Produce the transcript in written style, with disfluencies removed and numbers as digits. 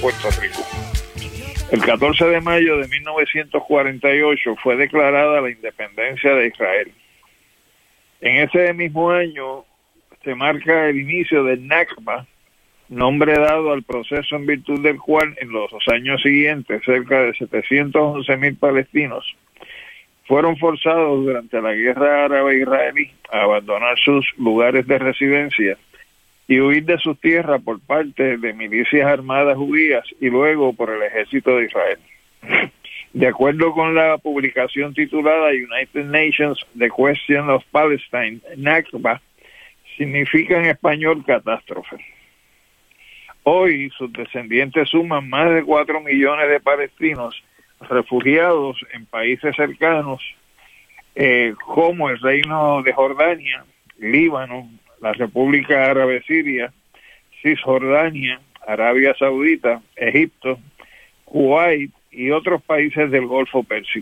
Puerto Rico. El 14 de mayo de 1948 fue declarada la independencia de Israel. En ese mismo año se marca el inicio del Nakba, nombre dado al proceso en virtud del cual en los años siguientes cerca de 711,000 palestinos fueron forzados durante la guerra árabe-israelí a abandonar sus lugares de residencia y huir de sus tierras por parte de milicias armadas judías y luego por el ejército de Israel. De acuerdo con la publicación titulada United Nations The Question of Palestine, Nakba significa en español catástrofe. Hoy sus descendientes suman más de 4 millones de palestinos refugiados en países cercanos como el Reino de Jordania, Líbano, la República Árabe Siria, Cisjordania, Arabia Saudita, Egipto, Kuwait y otros países del Golfo Pérsico.